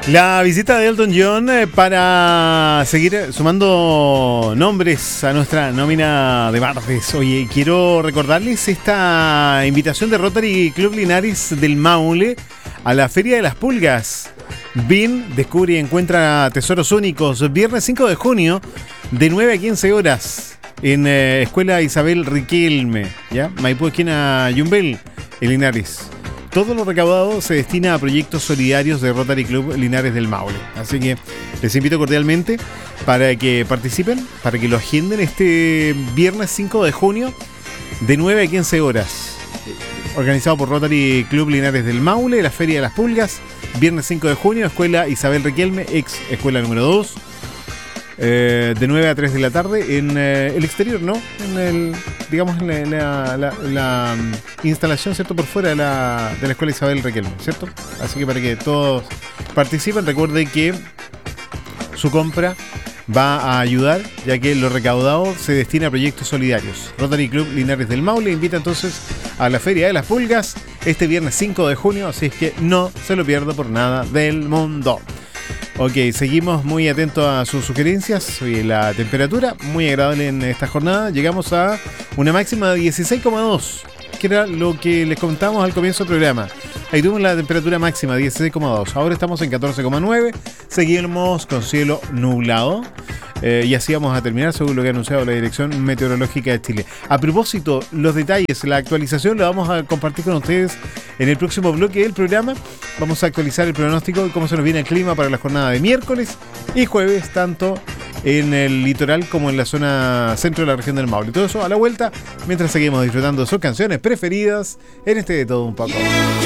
La visita de Elton John para seguir sumando nombres a nuestra nómina de martes. Oye, quiero recordarles esta invitación de Rotary Club Linares del Maule a la Feria de las Pulgas. BIN descubre y encuentra tesoros únicos. Viernes 5 de junio, de 9 a 15 horas, en Escuela Isabel Riquelme, ¿ya? Maipú, esquina Yumbel, en Linares. Todo lo recaudado se destina a proyectos solidarios de Rotary Club Linares del Maule. Así que les invito cordialmente para que participen, para que lo agenden este viernes 5 de junio, de 9 a 15 horas. Organizado por Rotary Club Linares del Maule, la Feria de las Pulgas, viernes 5 de junio, Escuela Isabel Riquelme, ex Escuela número 2. De 9 a 3 de la tarde en el exterior, ¿no? En el, digamos, en la instalación, ¿cierto? Por fuera de la Escuela Isabel Riquelme, ¿cierto? Así que para que todos participen, recuerde que su compra va a ayudar, ya que lo recaudado se destina a proyectos solidarios. Rotary Club Linares del Maule invita entonces a la Feria de las Pulgas este viernes 5 de junio, así es que no se lo pierda por nada del mundo. Ok, seguimos muy atentos a sus sugerencias. Hoy la temperatura muy agradable en esta jornada. Llegamos a una máxima de 16,2, que era lo que les contamos al comienzo del programa. Ahí tuvimos la temperatura máxima 16,2. Ahora estamos en 14,9. Seguimos con cielo nublado. Y así vamos a terminar según lo que ha anunciado la Dirección Meteorológica de Chile. A propósito, los detalles, la actualización la vamos a compartir con ustedes en el próximo bloque del programa. Vamos a actualizar el pronóstico de cómo se nos viene el clima para la jornada de miércoles y jueves, tanto en el litoral como en la zona centro de la región del Maule. Todo eso a la vuelta, mientras seguimos disfrutando de sus canciones preferidas en este De Todo Un Poco.